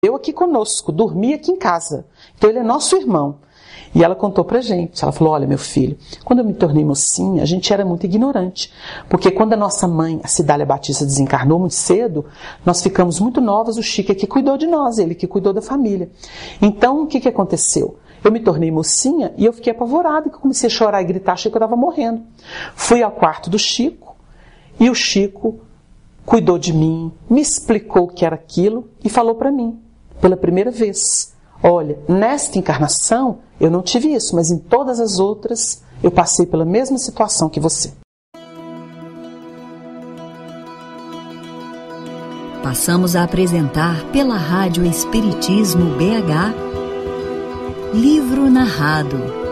aqui conosco, dormia aqui em casa. Então ele é nosso irmão. E ela contou pra gente, ela falou, olha meu filho, quando eu me tornei mocinha, a gente era muito ignorante, porque quando a nossa mãe, a Cidália Batista, desencarnou muito cedo, nós ficamos muito novas, o Chico é que cuidou de nós, ele que cuidou da família. Então, o que aconteceu? Eu me tornei mocinha e eu fiquei apavorada, que eu comecei a chorar e gritar, achei que eu estava morrendo. Fui ao quarto do Chico, e o Chico cuidou de mim, me explicou o que era aquilo e falou para mim, pela primeira vez, olha, nesta encarnação eu não tive isso, mas em todas as outras eu passei pela mesma situação que você. Passamos a apresentar pela Rádio Espiritismo BH Livro Narrado.